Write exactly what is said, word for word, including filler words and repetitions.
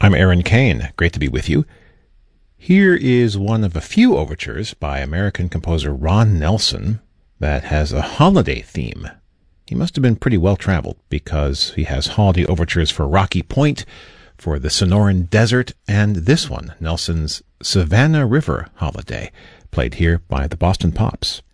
I'm Aaron Kane. Great to be with you. Here is one of a few overtures by American composer Ron Nelson that has a holiday theme. He must have been pretty well traveled because he has holiday overtures for Rocky Point, for the Sonoran Desert, and this one, Nelson's Savannah River Holiday, played here by the Boston Pops.